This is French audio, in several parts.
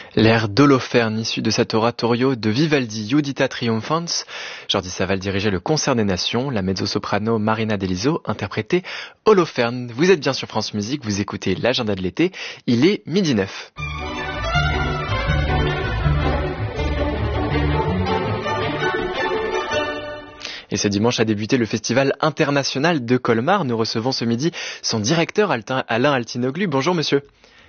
L'air d'Holoferne, issu de cet oratorio de Vivaldi, Judita Triumphans. Jordi Saval dirigeait le Concert des Nations, la mezzo-soprano Marina Deliso interprétait Holoferne. Vous êtes bien sur France Musique, vous écoutez l'agenda de l'été, il est 12h09. Et ce dimanche a débuté le Festival international de Colmar. Nous recevons ce midi son directeur Alain Altinoglu. Bonjour monsieur.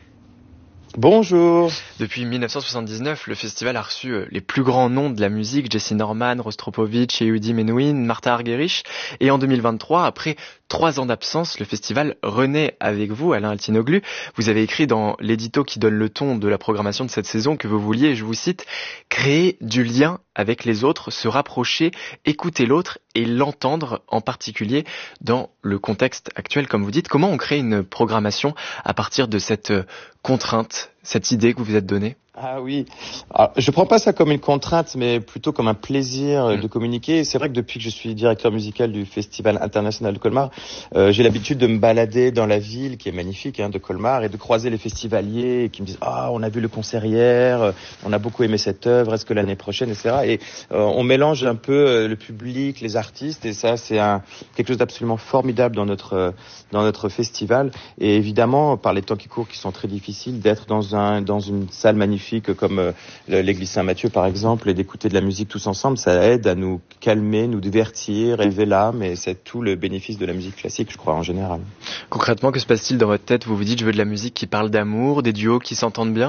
Bonjour. Depuis 1979, le festival a reçu les plus grands noms de la musique, Jesse Norman, Rostropovitch, Yehudi Menuhin, Martha Argerich. Et en 2023, après 3 ans d'absence, le festival renaît avec vous, Alain Altinoglu. Vous avez écrit dans l'édito qui donne le ton de la programmation de cette saison que vous vouliez, je vous cite, « créer du lien avec les autres, se rapprocher, écouter l'autre et l'entendre, en particulier dans le contexte actuel, comme vous dites. » Comment on crée une programmation à partir de cette contrainte, cette idée que vous vous êtes donnée ? Ah oui, alors, je prends pas ça comme une contrainte, mais plutôt comme un plaisir de communiquer. C'est vrai que depuis que je suis directeur musical du Festival international de Colmar, j'ai l'habitude de me balader dans la ville, qui est magnifique, de Colmar, et de croiser les festivaliers qui me disent « Ah, on a vu le concert hier, on a beaucoup aimé cette œuvre, est-ce que l'année prochaine, etc. » Et on mélange un peu le public, les artistes, et ça, c'est quelque chose d'absolument formidable dans notre festival. Et évidemment, par les temps qui courent, qui sont très difficiles, d'être dans une salle magnifique comme l'église Saint-Mathieu par exemple, et d'écouter de la musique tous ensemble, ça aide à nous calmer, nous divertir, élever l'âme, et c'est tout le bénéfice de la musique classique, je crois, en général. Concrètement, que se passe-t-il dans votre tête ? Vous vous dites, je veux de la musique qui parle d'amour, des duos qui s'entendent bien ?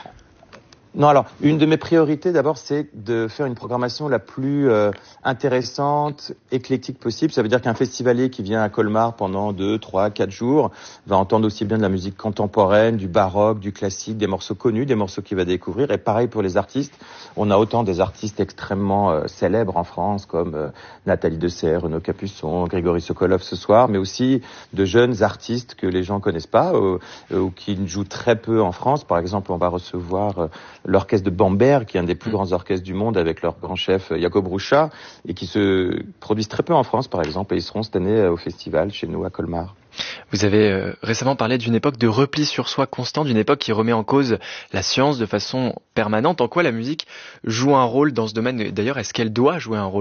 Non, alors, une de mes priorités, d'abord, c'est de faire une programmation la plus intéressante, éclectique possible. Ça veut dire qu'un festivalier qui vient à Colmar pendant 2, 3, 4 jours va entendre aussi bien de la musique contemporaine, du baroque, du classique, des morceaux connus, des morceaux qu'il va découvrir. Et pareil pour les artistes. On a autant des artistes extrêmement célèbres en France, comme Nathalie Dessay, Renaud Capuçon, Grégory Sokolov ce soir, mais aussi de jeunes artistes que les gens connaissent pas ou qui jouent très peu en France. Par exemple, on va recevoir l'orchestre de Bamberg, qui est un des plus grands orchestres du monde, avec leur grand chef Jacob Roucha, et qui se produisent très peu en France, par exemple, et ils seront cette année au festival chez nous à Colmar. Vous avez récemment parlé d'une époque de repli sur soi constant, d'une époque qui remet en cause la science de façon permanente. En quoi la musique joue un rôle dans ce domaine ? D'ailleurs, est-ce qu'elle doit jouer un rôle ?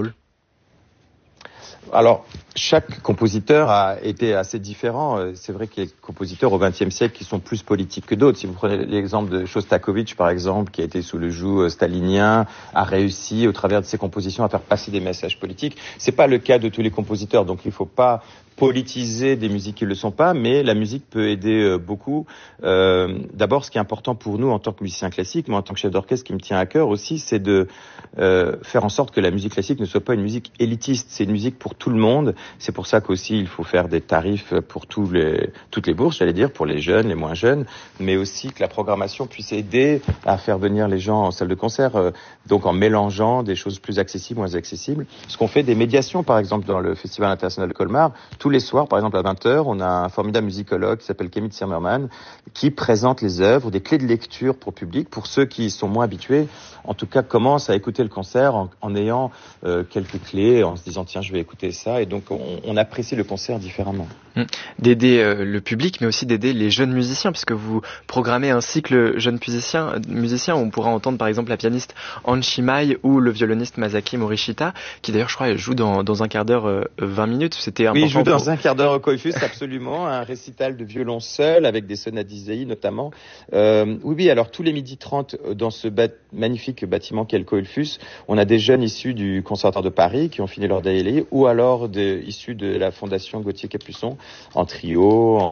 Alors, chaque compositeur a été assez différent. C'est vrai qu'il y a des compositeurs au XXe siècle qui sont plus politiques que d'autres. Si vous prenez l'exemple de Shostakovich, par exemple, qui a été sous le joug stalinien, a réussi, au travers de ses compositions, à faire passer des messages politiques. C'est pas le cas de tous les compositeurs, donc il faut pas politiser des musiques qui ne le sont pas, mais la musique peut aider beaucoup. D'abord, ce qui est important pour nous en tant que musicien classique, moi en tant que chef d'orchestre, qui me tient à cœur aussi, c'est de faire en sorte que la musique classique ne soit pas une musique élitiste. C'est une musique pour tout le monde. C'est pour ça qu'aussi il faut faire des tarifs pour toutes les bourses, j'allais dire, pour les jeunes, les moins jeunes, mais aussi que la programmation puisse aider à faire venir les gens en salle de concert, donc en mélangeant des choses plus accessibles, moins accessibles. Ce qu'on fait des médiations, par exemple, dans le Festival international de Colmar. Tous les soirs, par exemple à 20h, on a un formidable musicologue qui s'appelle Kemit Zimmerman qui présente les œuvres, des clés de lecture pour public, pour ceux qui sont moins habitués, en tout cas commencent à écouter le concert en ayant quelques clés, en se disant tiens je vais écouter ça, et donc on apprécie le concert différemment. D'aider le public, mais aussi d'aider les jeunes musiciens, puisque vous programmez un cycle jeunes musiciens où on pourra entendre par exemple la pianiste Anne Shimai ou le violoniste Masaki Morishita, qui d'ailleurs je crois joue dans un quart d'heure 20 minutes. C'était important. Oui, il joue dans un quart d'heure au Coiffus, absolument, un récital de violon seul avec des sonates d'Isaïe notamment. Oui, alors tous les 12h30 dans ce magnifique bâtiment qu'est le Coiffus, on a des jeunes issus du Conservatoire de Paris qui ont fini leur DLI, ou alors issus de la Fondation Gauthier-Capuçon, en trio,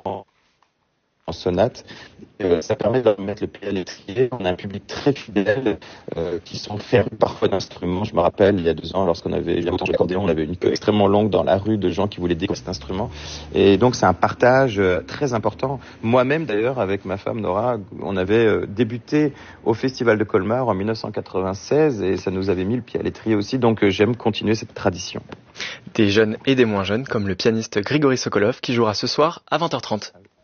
en sonate. Ça permet de mettre le pied à l'étrier. On a un public très fidèle qui sont férus parfois d'instruments. Je me rappelle, il y a 2 ans, lorsqu'on avait l'accordéon, on avait une queue extrêmement longue dans la rue de gens qui voulaient découvrir cet instrument. Et donc, c'est un partage très important. Moi-même, d'ailleurs, avec ma femme Nora, on avait débuté au Festival de Colmar en 1996 et ça nous avait mis le pied à l'étrier aussi. Donc, j'aime continuer cette tradition. Des jeunes et des moins jeunes, comme le pianiste Grigory Sokolov, qui jouera ce soir à 20h30.